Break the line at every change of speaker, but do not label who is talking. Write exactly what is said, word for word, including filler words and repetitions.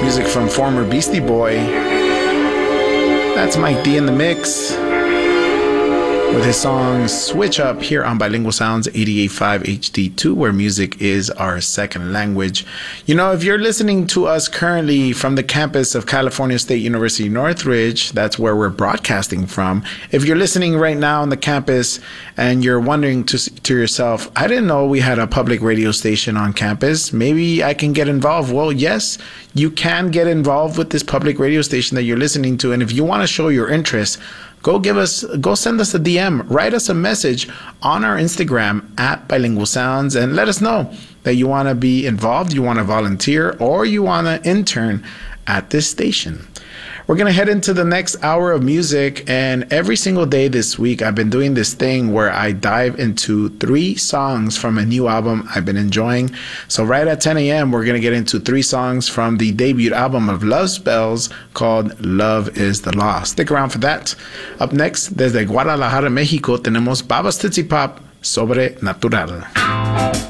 Music from former Beastie Boy. That's Mike D in the mix with his song Switch Up here on Bilingual Sounds eighty-eight point five H D two, where music is our second language. You know, if you're listening to us currently from the campus of California State University Northridge, that's where we're broadcasting from. If you're listening right now on the campus and you're wondering to, to yourself, I didn't know we had a public radio station on campus. Maybe I can get involved. Well, yes, you can get involved with this public radio station that you're listening to. And if you want to show your interest, Go give us, go send us a D M, write us a message on our Instagram at Bilingual Sounds, and let us know that you want to be involved, you want to volunteer, or you want to intern at this station. We're going to head into the next hour of music, and every single day this week, I've been doing this thing where I dive into three songs from a new album I've been enjoying. So right at ten a.m., we're going to get into three songs from the debut album of Love Spells called Love is the Law. Stick around for that. Up next, desde Guadalajara, Mexico, tenemos Babas Tootsie Pop, Sobrenatural.